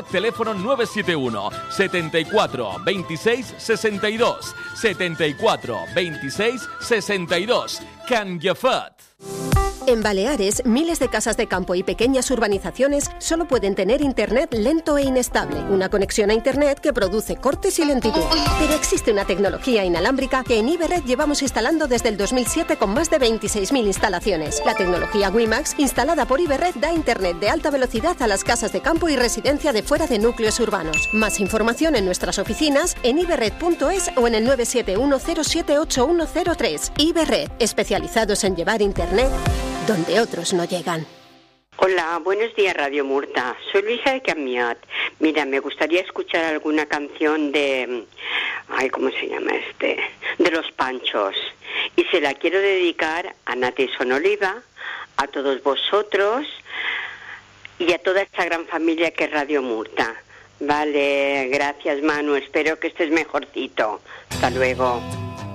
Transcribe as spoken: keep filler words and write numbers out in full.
Teléfono nueve siete uno, setenta y cuatro, veintiséis, sesenta y dos, setenta y cuatro, veintiséis, sesenta y dos. Can You Fit? En Baleares, miles de casas de campo y pequeñas urbanizaciones solo pueden tener internet lento e inestable, una conexión a internet que produce cortes y lentitud. Pero existe una tecnología inalámbrica que en Iberred llevamos instalando desde el dos mil siete con más de veintiséis mil instalaciones. La tecnología WiMAX, instalada por Iberred, da internet de alta velocidad a las casas de campo y residencia de fuera de núcleos urbanos. Más información en nuestras oficinas, en iberred punto es o en el nueve siete uno cero siete ocho uno cero tres. Iberred, especializados en llevar internet donde otros no llegan. Hola, buenos días Radio Murta. Soy Luisa de Camiat. Mira, me gustaría escuchar alguna canción de... Ay, ¿cómo se llama este? De Los Panchos. Y se la quiero dedicar a Nati Sonoliva, a todos vosotros y a toda esta gran familia que es Radio Murta. Vale, gracias Manu, espero que estés mejorcito. Hasta luego.